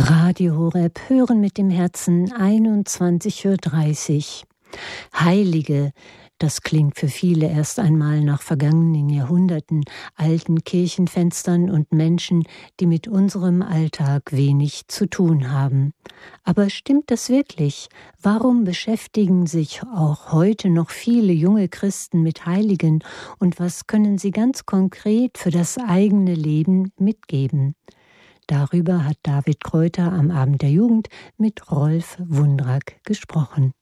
Radio Horeb, Hören mit dem Herzen, 21:30 Uhr. Heilige, das klingt für viele erst einmal nach vergangenen Jahrhunderten, alten Kirchenfenstern und Menschen, die mit unserem Alltag wenig zu tun haben. Aber stimmt das wirklich? Warum beschäftigen sich auch heute noch viele junge Christen mit Heiligen und was können sie ganz konkret für das eigene Leben mitgeben? Darüber hat David Kräuter am Abend der Jugend mit Rolf Wundrack gesprochen.